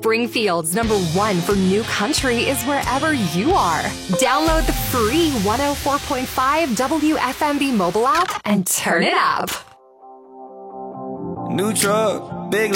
Springfield's #1 for new country is wherever you are. Download the free 104.5 WFMB mobile app and turn it up. New truck, big